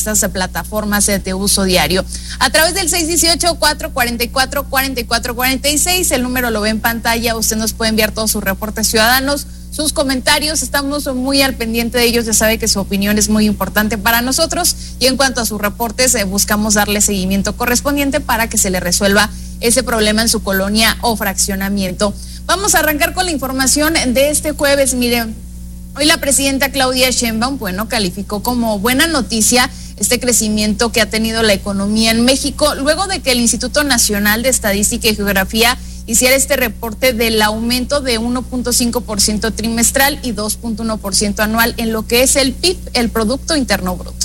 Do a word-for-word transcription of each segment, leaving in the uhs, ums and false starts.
estas plataformas de uso diario. A través del seis uno ocho, cuatro cuatro cuatro, cuatro cuatro cuatro seis, el número lo ve en pantalla, usted nos puede enviar todos sus reportes ciudadanos, sus comentarios, estamos muy al pendiente de ellos, ya sabe que su opinión es muy importante para nosotros y en cuanto a sus reportes eh, buscamos darle seguimiento correspondiente para que se le resuelva ese problema en su colonia o fraccionamiento. Vamos a arrancar con la información de este jueves. Miren, hoy la presidenta Claudia Sheinbaum, bueno, calificó como buena noticia este crecimiento que ha tenido la economía en México, luego de que el Instituto Nacional de Estadística y Geografía hiciera este reporte del aumento de uno punto cinco por ciento trimestral y dos punto uno por ciento anual en lo que es el P I B, el Producto Interno Bruto.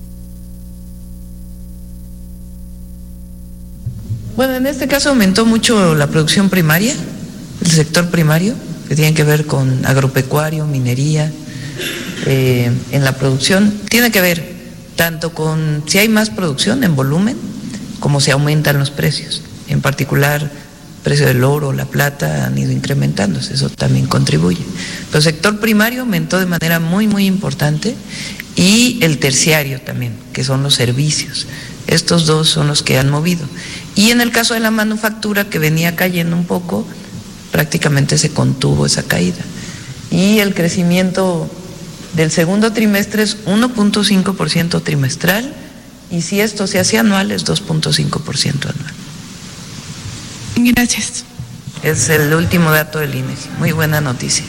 Bueno, en este caso aumentó mucho la producción primaria, el sector primario, que tiene que ver con agropecuario, minería, eh, en la producción. Tiene que ver tanto con si hay más producción en volumen, como si aumentan los precios. En particular, el precio del oro, la plata han ido incrementándose, eso también contribuye. Pero el sector primario aumentó de manera muy, muy importante y el terciario también, que son los servicios. Estos dos son los que han movido. Y en el caso de la manufactura, que venía cayendo un poco, prácticamente se contuvo esa caída. Y el crecimiento del segundo trimestre es uno punto cinco por ciento trimestral y si esto se hace anual es dos punto cinco por ciento anual. Gracias. Es el último dato del INEGI. Muy buena noticia.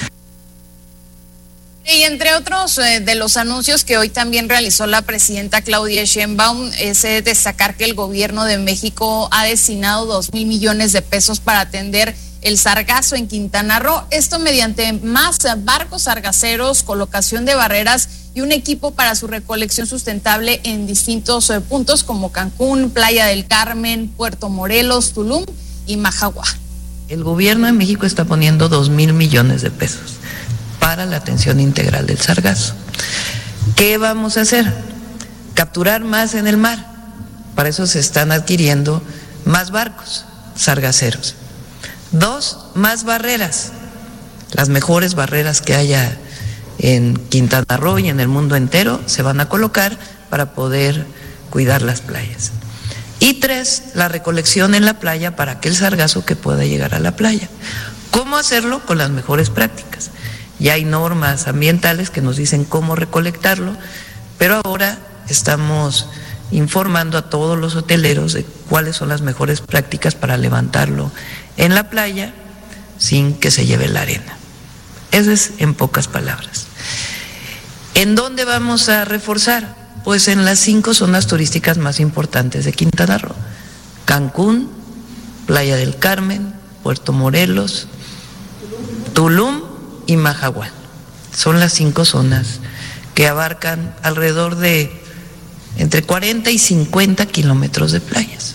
Y entre otros eh, de los anuncios que hoy también realizó la presidenta Claudia Sheinbaum es eh, destacar que el gobierno de México ha destinado dos mil millones de pesos para atender el sargazo en Quintana Roo, esto mediante más barcos sargaceros, colocación de barreras y un equipo para su recolección sustentable en distintos eh, puntos como Cancún, Playa del Carmen, Puerto Morelos, Tulum y Mahahual. El gobierno de México está poniendo dos mil millones de pesos para la atención integral del sargazo. ¿Qué vamos a hacer? Capturar más en el mar. Para eso se están adquiriendo más barcos sargaceros. Dos, más barreras, las mejores barreras que haya en Quintana Roo y en el mundo entero se van a colocar para poder cuidar las playas. Y tres, la recolección en la playa para aquel sargazo que pueda llegar a la playa. ¿Cómo hacerlo? Con las mejores prácticas. Ya hay normas ambientales que nos dicen cómo recolectarlo, pero ahora estamos informando a todos los hoteleros de cuáles son las mejores prácticas para levantarlo en la playa sin que se lleve la arena. Eso es en pocas palabras. ¿En dónde vamos a reforzar? Pues en las cinco zonas turísticas más importantes de Quintana Roo: Cancún, Playa del Carmen, Puerto Morelos, Tulum y Mahahual. Son las cinco zonas que abarcan alrededor de entre cuarenta y cincuenta kilómetros de playas.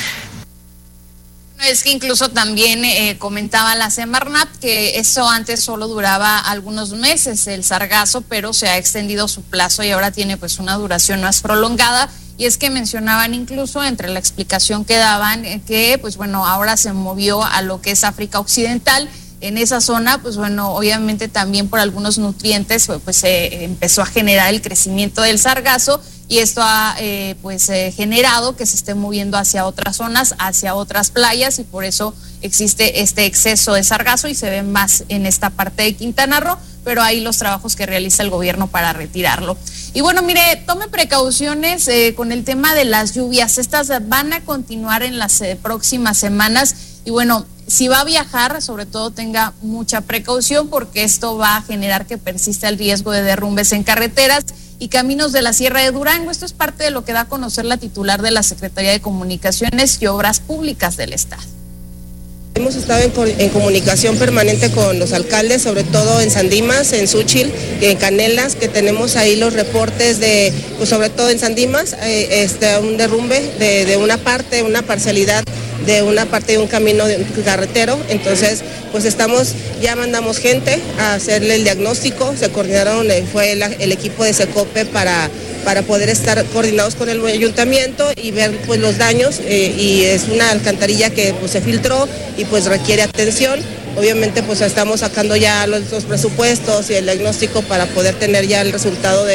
Es que incluso también eh, comentaba la Semarnat que eso antes solo duraba algunos meses, el sargazo, pero se ha extendido su plazo y ahora tiene pues una duración más prolongada. Y es que mencionaban incluso entre la explicación que daban eh, que pues bueno, ahora se movió a lo que es África Occidental. En esa zona, pues bueno, obviamente también por algunos nutrientes, pues se eh, empezó a generar el crecimiento del sargazo y esto ha eh, pues eh, generado que se esté moviendo hacia otras zonas, hacia otras playas y por eso existe este exceso de sargazo y se ve más en esta parte de Quintana Roo, pero hay los trabajos que realiza el gobierno para retirarlo. Y bueno, mire, tome precauciones eh, con el tema de las lluvias, estas van a continuar en las eh, próximas semanas y bueno, si va a viajar, sobre todo tenga mucha precaución porque esto va a generar que persista el riesgo de derrumbes en carreteras y caminos de la Sierra de Durango. Esto es parte de lo que da a conocer la titular de la Secretaría de Comunicaciones y Obras Públicas del Estado. Hemos estado en, en comunicación permanente con los alcaldes, sobre todo en San Dimas, en Xúchitl, en Canelas, que tenemos ahí los reportes de, pues sobre todo en San Dimas, eh, este, un derrumbe de, de una parte, una parcialidad de una parte de un camino de un carretero. Entonces, pues estamos, ya mandamos gente a hacerle el diagnóstico, se coordinaron, fue el, el equipo de Secope para, para poder estar coordinados con el ayuntamiento y ver pues los daños, eh, y es una alcantarilla que pues se filtró y pues requiere atención. Obviamente pues estamos sacando ya los, los presupuestos y el diagnóstico para poder tener ya el resultado de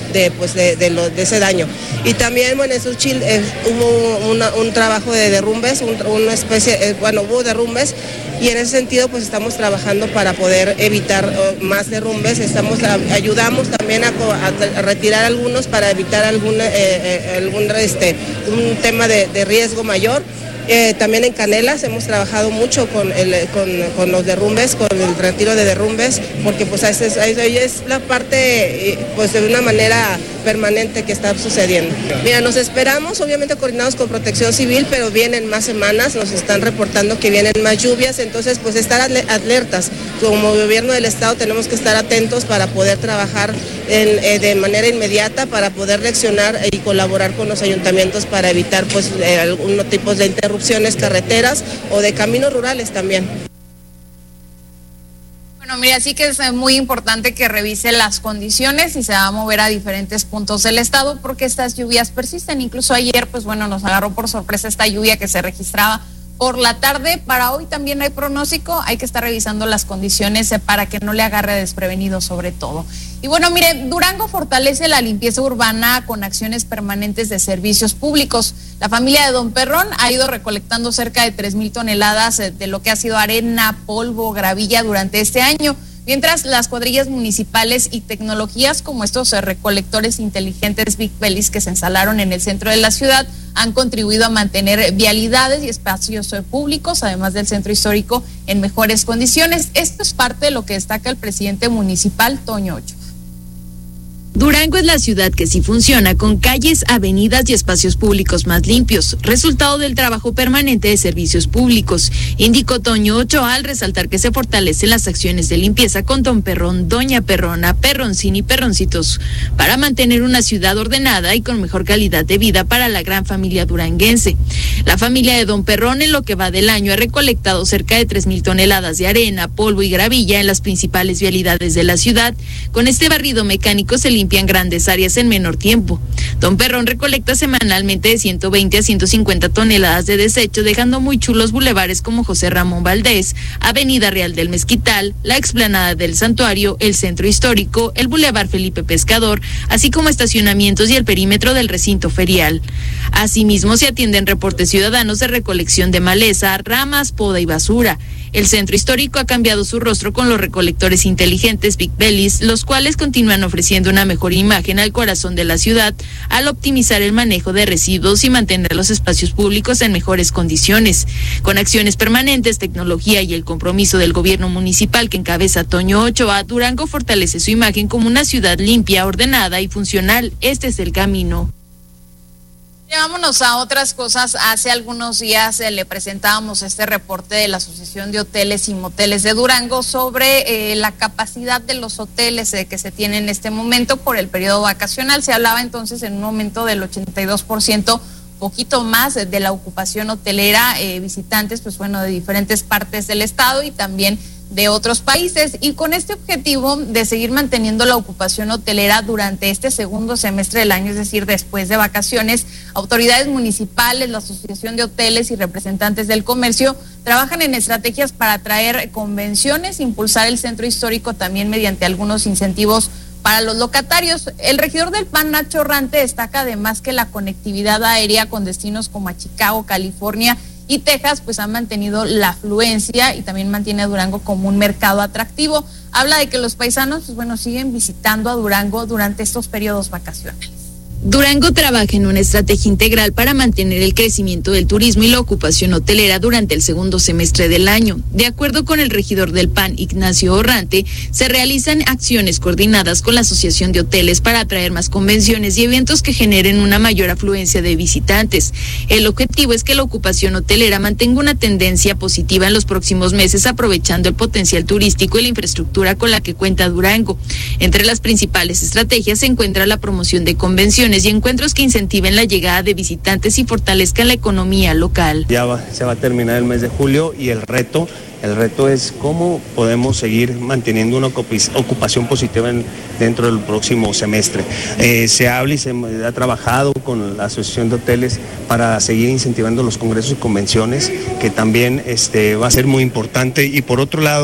de, pues de, de, lo, de ese daño. Y también, bueno, en Xochitl eh, hubo una, un trabajo de derrumbes, un, una especie, eh, bueno, hubo derrumbes, y en ese sentido pues estamos trabajando para poder evitar uh, más derrumbes. Estamos a, ayudamos también a, a, a retirar algunos para evitar algún, eh, eh, algún este, un tema de, de riesgo mayor. Eh, también en Canelas hemos trabajado mucho con, el, con, con los derrumbes, con el retiro de derrumbes, porque pues ahí es, ahí es la parte pues de una manera permanente que está sucediendo. Mira, nos esperamos, obviamente coordinados con Protección Civil, pero vienen más semanas, nos están reportando que vienen más lluvias, entonces pues estar alertas. Como gobierno del estado tenemos que estar atentos para poder trabajar en, eh, de manera inmediata, para poder reaccionar y colaborar con los ayuntamientos para evitar pues eh, algunos tipos de interrupciones carreteras o de caminos rurales también. Bueno, mira, sí que es muy importante que revise las condiciones y se va a mover a diferentes puntos del estado porque estas lluvias persisten. Incluso ayer, pues bueno, nos agarró por sorpresa esta lluvia que se registraba por la tarde. Para hoy también hay pronóstico, hay que estar revisando las condiciones para que no le agarre desprevenido sobre todo. Y bueno, mire, Durango fortalece la limpieza urbana con acciones permanentes de servicios públicos. La familia de Don Perrón ha ido recolectando cerca de tres mil toneladas de lo que ha sido arena, polvo, gravilla durante este año. Mientras las cuadrillas municipales y tecnologías como estos recolectores inteligentes Big Bellies que se instalaron en el centro de la ciudad han contribuido a mantener vialidades y espacios públicos, además del centro histórico, en mejores condiciones. Esto es parte de lo que destaca el presidente municipal, Toño Ochoa. Durango es la ciudad que sí funciona con calles, avenidas y espacios públicos más limpios, resultado del trabajo permanente de servicios públicos, indicó Toño Ochoa al resaltar que se fortalecen las acciones de limpieza con Don Perrón, Doña Perrona, Perroncín y Perroncitos para mantener una ciudad ordenada y con mejor calidad de vida para la gran familia duranguense. La familia de Don Perrón en lo que va del año ha recolectado cerca de tres mil toneladas de arena, polvo y gravilla en las principales vialidades de la ciudad. Con este barrido mecánico se limpian grandes áreas en menor tiempo. Don Perrón recolecta semanalmente de ciento veinte a ciento cincuenta toneladas de desecho, dejando muy chulos bulevares como José Ramón Valdés, Avenida Real del Mezquital, la explanada del Santuario, el Centro Histórico, el Bulevar Felipe Pescador, así como estacionamientos y el perímetro del recinto ferial. Asimismo, se atienden reportes ciudadanos de recolección de maleza, ramas, poda y basura. El Centro Histórico ha cambiado su rostro con los recolectores inteligentes Big Bellies, los cuales continúan ofreciendo una mejor imagen al corazón de la ciudad al optimizar el manejo de residuos y mantener los espacios públicos en mejores condiciones. Con acciones permanentes, tecnología y el compromiso del gobierno municipal que encabeza Toño Ochoa, Durango fortalece su imagen como una ciudad limpia, ordenada y funcional. Este es el camino. Vámonos a otras cosas. Hace algunos días eh, le presentábamos este reporte de la Asociación de Hoteles y Moteles de Durango sobre eh, la capacidad de los hoteles eh, que se tiene en este momento por el periodo vacacional. Se hablaba entonces en un momento del ochenta y dos por ciento, poquito más eh, de la ocupación hotelera, eh, visitantes, pues bueno, de diferentes partes del estado y también de otros países, y con este objetivo de seguir manteniendo la ocupación hotelera durante este segundo semestre del año, es decir, después de vacaciones, autoridades municipales, la Asociación de Hoteles y representantes del comercio trabajan en estrategias para atraer convenciones, impulsar el centro histórico también mediante algunos incentivos para los locatarios. El regidor del P A N, Nacho Rante, destaca además que la conectividad aérea con destinos como a Chicago, California y Texas pues han mantenido la afluencia y también mantiene a Durango como un mercado atractivo. Habla de que los paisanos pues bueno siguen visitando a Durango durante estos periodos vacacionales. Durango trabaja en una estrategia integral para mantener el crecimiento del turismo y la ocupación hotelera durante el segundo semestre del año. De acuerdo con el regidor del P A N, Ignacio Orrante, se realizan acciones coordinadas con la Asociación de Hoteles para atraer más convenciones y eventos que generen una mayor afluencia de visitantes. El objetivo es que la ocupación hotelera mantenga una tendencia positiva en los próximos meses, aprovechando el potencial turístico y la infraestructura con la que cuenta Durango. Entre las principales estrategias se encuentra la promoción de convenciones y encuentros que incentiven la llegada de visitantes y fortalezcan la economía local. Ya va, se va a terminar el mes de julio y el reto, el reto es cómo podemos seguir manteniendo una ocupación positiva en, dentro del próximo semestre. Eh, se habla y se ha trabajado con la Asociación de Hoteles para seguir incentivando los congresos y convenciones, que también este, va a ser muy importante. Y por otro lado,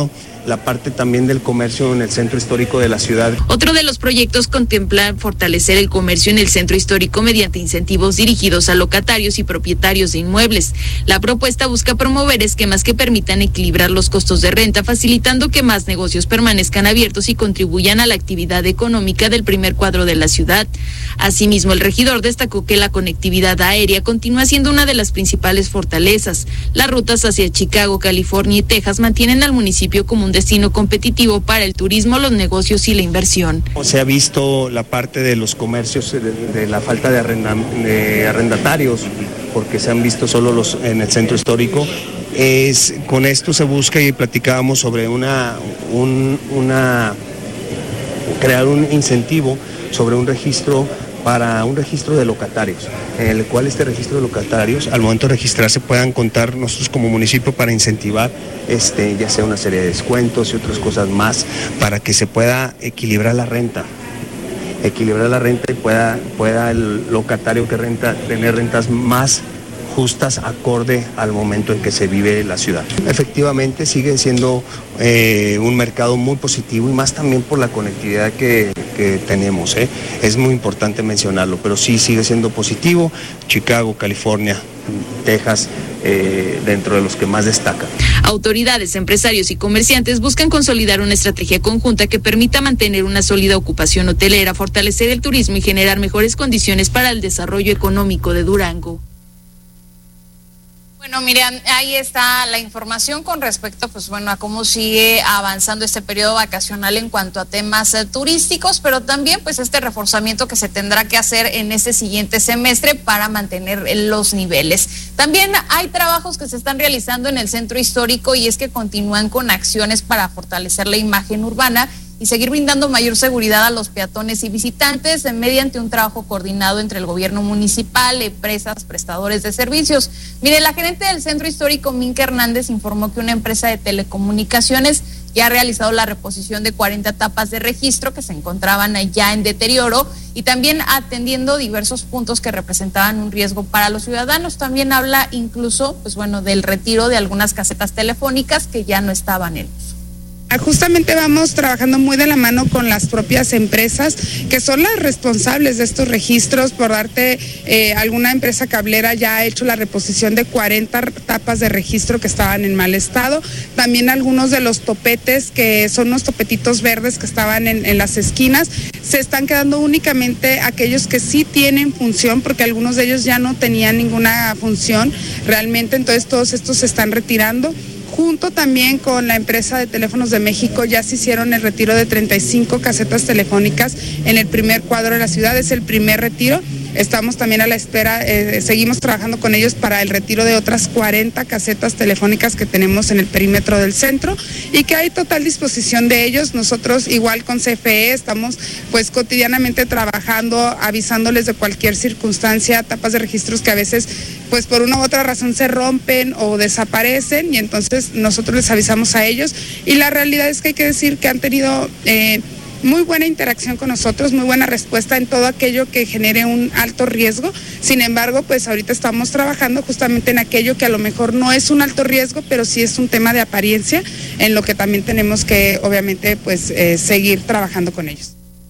la parte también del comercio en el centro histórico de la ciudad. Otro de los proyectos contempla fortalecer el comercio en el centro histórico mediante incentivos dirigidos a locatarios y propietarios de inmuebles. La propuesta busca promover esquemas que permitan equilibrar los costos de renta, facilitando que más negocios permanezcan abiertos y contribuyan a la actividad económica del primer cuadro de la ciudad. Asimismo, el regidor destacó que la conectividad aérea continúa siendo una de las principales fortalezas. Las rutas hacia Chicago, California y Texas mantienen al municipio como un destino competitivo para el turismo, los negocios y la inversión. Se ha visto la parte de los comercios, de, de la falta de, arrenda, de arrendatarios, porque se han visto solo los en el centro histórico. Es, con esto se busca, y platicábamos sobre una, un, una crear un incentivo sobre un registro para un registro de locatarios, en el cual este registro de locatarios, al momento de registrarse, puedan contar nosotros como municipio para incentivar este, ya sea una serie de descuentos y otras cosas más, para que se pueda equilibrar la renta, equilibrar la renta y pueda, pueda el locatario que renta tener rentas más justas acorde al momento en que se vive la ciudad. Efectivamente sigue siendo eh, un mercado muy positivo, y más también por la conectividad que, que tenemos, ¿eh? Es muy importante mencionarlo, pero sí sigue siendo positivo. Chicago, California, Texas, eh, dentro de los que más destacan. Autoridades, empresarios y comerciantes buscan consolidar una estrategia conjunta que permita mantener una sólida ocupación hotelera, fortalecer el turismo y generar mejores condiciones para el desarrollo económico de Durango. Bueno, miren, ahí está la información con respecto, pues bueno, a cómo sigue avanzando este periodo vacacional en cuanto a temas eh, turísticos, pero también pues este reforzamiento que se tendrá que hacer en este siguiente semestre para mantener los niveles. También hay trabajos que se están realizando en el centro histórico, y es que continúan con acciones para fortalecer la imagen urbana y seguir brindando mayor seguridad a los peatones y visitantes mediante un trabajo coordinado entre el gobierno municipal, empresas, prestadores de servicios. Mire, la gerente del centro histórico, Minka Hernández, informó que una empresa de telecomunicaciones ya ha realizado la reposición de cuarenta tapas de registro que se encontraban ya en deterioro, y también atendiendo diversos puntos que representaban un riesgo para los ciudadanos. También habla incluso, pues bueno, del retiro de algunas casetas telefónicas que ya no estaban en uso. Justamente vamos trabajando muy de la mano con las propias empresas que son las responsables de estos registros. Por darte eh, alguna empresa cablera ya ha hecho la reposición de cuarenta tapas de registro que estaban en mal estado. También algunos de los topetes, que son unos topetitos verdes que estaban en, en las esquinas, se están quedando únicamente aquellos que sí tienen función, porque algunos de ellos ya no tenían ninguna función realmente, entonces todos estos se están retirando. Junto también con la empresa de Teléfonos de México ya se hicieron el retiro de treinta y cinco casetas telefónicas en el primer cuadro de la ciudad, es el primer retiro. Estamos también a la espera, eh, seguimos trabajando con ellos para el retiro de otras cuarenta casetas telefónicas que tenemos en el perímetro del centro, y que hay total disposición de ellos. Nosotros igual con C F E estamos pues cotidianamente trabajando, avisándoles de cualquier circunstancia, tapas de registros que a veces pues por una u otra razón se rompen o desaparecen, y entonces nosotros les avisamos a ellos, y la realidad es que hay que decir que han tenido eh, muy buena interacción con nosotros, muy buena respuesta en todo aquello que genere un alto riesgo. Sin embargo, pues ahorita estamos trabajando justamente en aquello que a lo mejor no es un alto riesgo, pero sí es un tema de apariencia, en lo que también tenemos que obviamente pues eh, seguir trabajando con ellos.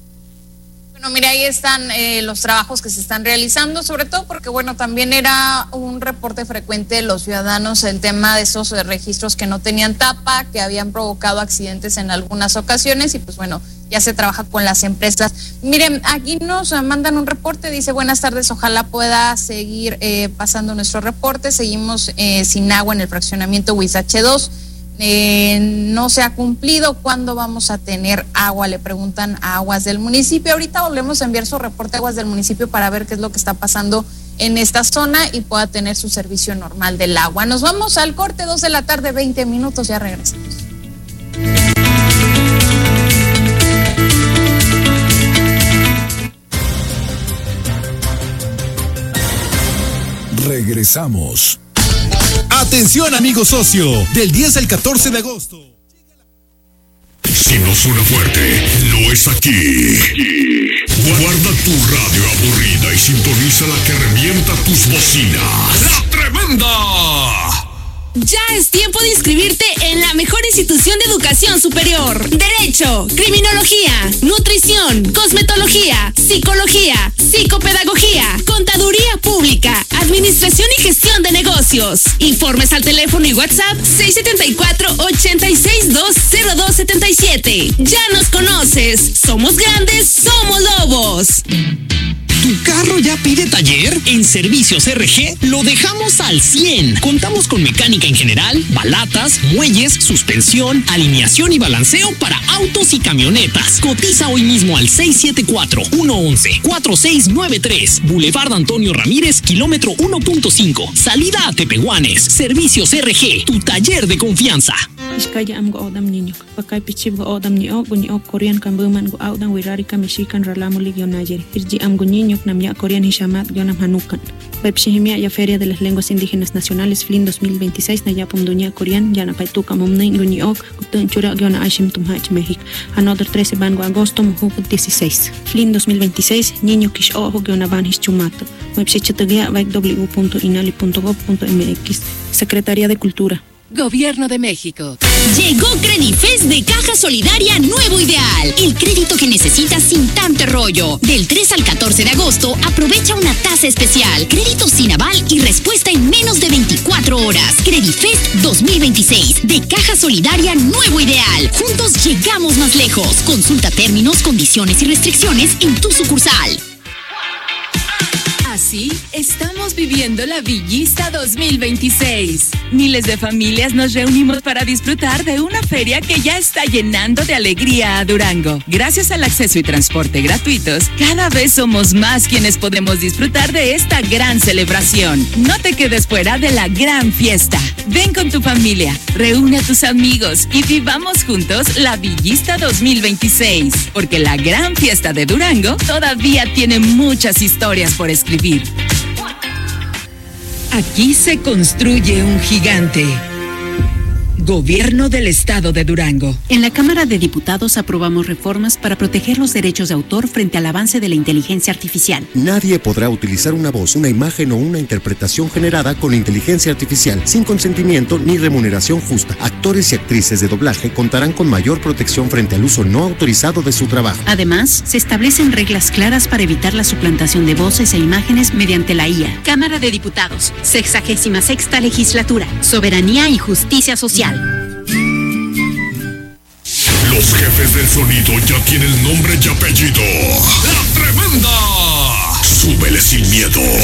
Bueno, mira, ahí están eh, los trabajos que se están realizando, sobre todo porque, bueno, también era un reporte frecuente de los ciudadanos el tema de esos eh, registros que no tenían tapa, que habían provocado accidentes en algunas ocasiones, y pues bueno, ya se trabaja con las empresas. Miren, aquí nos mandan un reporte, dice: buenas tardes, ojalá pueda seguir eh, pasando nuestro reporte. Seguimos eh, sin agua en el fraccionamiento Huizache dos. Eh, no se ha cumplido. ¿Cuándo vamos a tener agua?, le preguntan a Aguas del municipio. Ahorita volvemos a enviar su reporte a Aguas del municipio para ver qué es lo que está pasando en esta zona y pueda tener su servicio normal del agua. Nos vamos al corte, dos de la tarde, veinte minutos, ya regresamos. Regresamos. Atención, amigo socio, del diez al catorce de agosto. Si no suena fuerte, no es aquí. Guarda tu radio aburrida y sintoniza la que revienta tus bocinas. ¡La Tremenda! Ya es tiempo de inscribirte en la mejor institución de educación superior. Derecho, criminología, nutrición, cosmetología, psicología, psicopedagogía, contaduría pública, administración y gestión de negocios. Informes al teléfono y WhatsApp seis siete cuatro, ocho seis dos, cero dos siete siete. Ya nos conoces. Somos grandes, somos lobos. ¿Tu carro ya pide taller? En Servicios R G lo dejamos al cien. Contamos con mecánica en general, balatas, muelles, suspensión, alineación y balanceo para autos y camionetas. Cotiza hoy mismo al seis siete cuatro, uno uno uno, cuatro seis nueve tres. Boulevard Antonio Ramírez, kilómetro uno punto cinco. Salida a Tepehuanes. Servicios R G, tu taller de confianza. Iskaya am go odam niño, pakay pichib go odam ni ok, ni ok Korean kambuman go odam wirari kamishikan ralamuli gyonayer. Irji am go niño namya Korean hishamat gyonam hanukan. Pepshihimia ya Feria de las Lenguas Indígenas Nacionales F L I N dos mil veintiséis Nayapum Duña Korean Yana Paituka Mumnei Guni Ok Kutun Chura Gyona Ashim Tumhach México. Another trece Bango Agosto Mujuk dieciséis. F L I N dos mil veintiséis Niño Kish Ojo Gyona Ban Hischumato. Website w punto inali punto gov punto m x. Secretaría de Cultura. Gobierno de México. Llegó Credifest de Caja Solidaria Nuevo Ideal. El crédito que necesitas sin tanto rollo. Del tres al catorce de agosto, aprovecha una tasa especial. Crédito sin aval y respuesta en menos de veinticuatro horas. Credifest dos mil veintiséis de Caja Solidaria Nuevo Ideal. Juntos llegamos más lejos. Consulta términos, condiciones y restricciones en tu sucursal. Así estamos viviendo la Villista dos mil veintiséis. Miles de familias nos reunimos para disfrutar de una feria que ya está llenando de alegría a Durango. Gracias al acceso y transporte gratuitos, cada vez somos más quienes podemos disfrutar de esta gran celebración. No te quedes fuera de la gran fiesta. Ven con tu familia, reúne a tus amigos y vivamos juntos la Villista dos mil veintiséis. Porque la gran fiesta de Durango todavía tiene muchas historias por escribir. Aquí se construye un gigante. Gobierno del Estado de Durango. En la Cámara de Diputados aprobamos reformas para proteger los derechos de autor frente al avance de la inteligencia artificial. Nadie podrá utilizar una voz, una imagen o una interpretación generada con inteligencia artificial sin consentimiento ni remuneración justa. Actores y actrices de doblaje contarán con mayor protección frente al uso no autorizado de su trabajo. Además, se establecen reglas claras para evitar la suplantación de voces e imágenes mediante la I A. Cámara de Diputados, sexagésima sexta legislatura, soberanía y justicia social. Los jefes del sonido ya tienen nombre y apellido. ¡La Tremenda! Súbele sin miedo.